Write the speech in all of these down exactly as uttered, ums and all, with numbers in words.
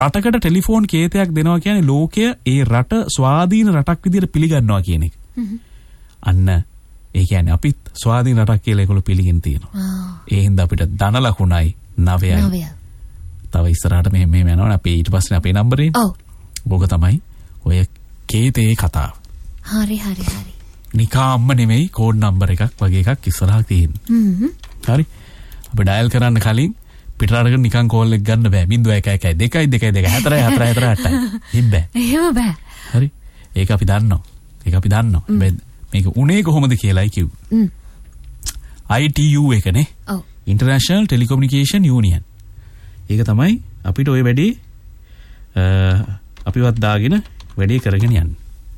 රටකට ටෙලිෆෝන් කේතයක් දෙනවා කියන්නේ ලෝකය ඒ රට ස්වාධීන රටක් විදිහට පිළිගන්නවා කියන එක. අන්න ඒ කියන්නේ අපිත් ස්වාධීන රටක් කියලා ඒගොල්ලෝ පිළිගෙන තියෙනවා. ඒ හින්දා අපිට ධන ලකුණයි නවයයි. තව ඉස්සරහට මෙහෙම මෙහෙම යනවනේ අපි ඊට පස්සේ අපේ නම්බරේ. ඔව්. ඕක තමයි ඔය කේතේ කතාව. හරි හරි හරි. නිකාම්ම නෙමෙයි කෝඩ් නම්බර් එකක් වගේ එකක් ඉස්සරහා තියෙනවා. හරි. අපි ඩයල් කරන්න කලින් පිටරටකට නිකන් කෝල් එක ගන්න බෑ. බිංදුව එක එකයි දෙකයි දෙකයි දෙක හතරයි හතරයි හතරයි අටයි. හිම්බෑ. එහෙම බෑ. හරි. ඒක අපි දන්නවා. ඒක අපි දන්නවා. හැබැයි මේක උනේ කොහොමද කියලායි කිව්වේ. I T U එකනේ. ඔව්. International Telecommunication Union. ඒක තමයි අපිට ওই වැඩේ අපිවත් දාගෙන වැඩේ කරගෙන යන්නේ.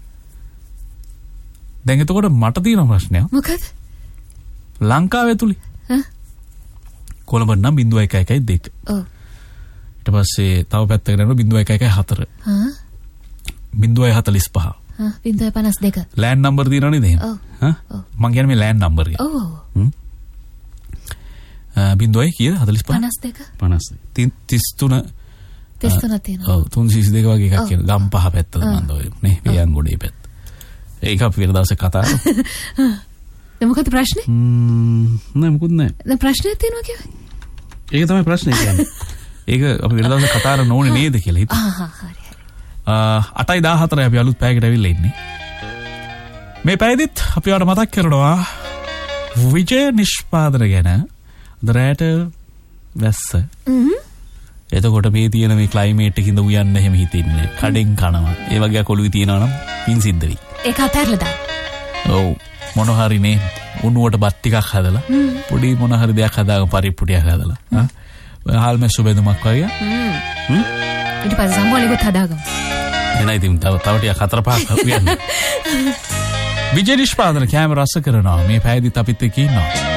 දැන් එතකොට මට තියෙන ප්‍රශ්නයක්. මොකද? ලංකාවේ තුලි. හ්ම්. කොළඹ නම් බිංදුව එක එකයි දෙක. ඔව්. ඊට පස්සේ තව පැත්තකට යනකොට බිංදුව එක එකයි හතර. හා. බිංදුවයි හතළිස් පහ. හා බිංදුවයි පනස් දෙක. ලෑන්ඩ් නම්බර් තියෙනව නේද එහෙම? ඔව්. හා? මං කියන්නේ මේ ලෑන්ඩ් නම්බර් එක. ඔව්. හ්ම්. බිංදුවයි කීයද හතළිස් පහ? පනස් දෙක. පනස් දෙක. තිස් තුන තිස් තුන තියෙනවා. ඔව් තුන් සිස් දෙක වගේ එකක් කියන ගම් පහ පැත්තද මන්ද ඔය නේ පියංගොඩේ පැත්ත. ඒක අපි වෙන දවසක් කතා කරමු. දැන් මොකද ප්‍රශ්නේ? ම්ම් නෑ මොකුත් නෑ. දැන් ප්‍රශ්නයක් තියෙනවා කියන්නේ. ඒක තමයි ප්‍රශ්නේ කියන්නේ. ඒක අපි වෙන දවසක් කතා කරන්න ඕනේ නේද කියලා හිතුවා. ආ හා හරි හරි. අටයි දාහතරයි අපි අලුත් පැයකට ඇවිල්ලා ඉන්නේ. මේ පැයදිත් අපි ඔයාලට මතක් කරනවා විජය නිෂ්පාදන ගැන දරයට වැස්ස. හ්ම්. එතකොට මේ තියෙන මේ ක්ලයිමේට් එකකින්ද උයන්න එහෙම හිතින්නේ. කඩෙන් කනවා. ඒ වගේ කොළුයි තියෙනවා නම් පින් සිද්ධ වෙයි. ඒක අතහැරලා දාන්න. ඔව් මොන හරිනේ උණුවට බත් ටිකක් හදලා පොඩි මොන හරි දෙයක් හදාගෙන පරිප්පු ටිකක් හදලා ආ හාල් මැස්සු බෙදුමක් වගේ හ්ම් හ්ම් ඊට පස්සේ සම්බෝලෙකුත් හදාගමු. එනයි ඉතින් තව තව ටිකක් හතර පහක් උයන්න. විජය නිෂ්පාදන කැමරා රස කරනවා මේ පැයදිත් අපිත් එක්ක ඉන්නවා.